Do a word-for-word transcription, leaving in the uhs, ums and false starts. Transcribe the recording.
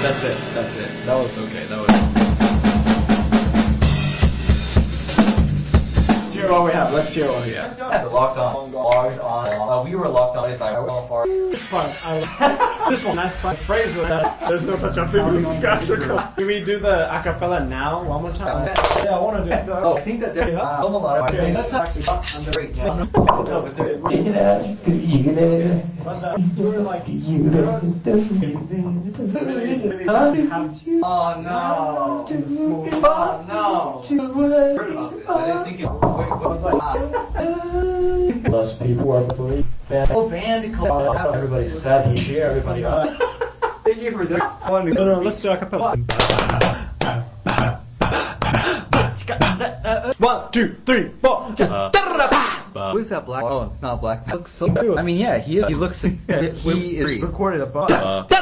That's it. That's it. That was okay. That was. Let's hear what we have. Let's hear what we have. Had the locked on bars on. Uh, we were locked on. It's like far. This fun. I love this one. Nice fun phrase with that. There's no such a thing as theatrical. Can we do the acapella now one more time? Yeah, I want to do it. Oh, I think that there's uh, a lot of okay, let's actually talk under great. No, no, is it? But uh, we were like, Oh no! Oh no! Heard about this. I didn't think it. Wait, what was like? Less people are believe. Oh, Bandicoot. Everybody said he cheer everybody up. Thank you for that. Funny. No, no, let's do acapella. One, two, three, four. Who's that black? Oh, it's not black. Looks so. I mean, yeah, he he looks. He is recorded above.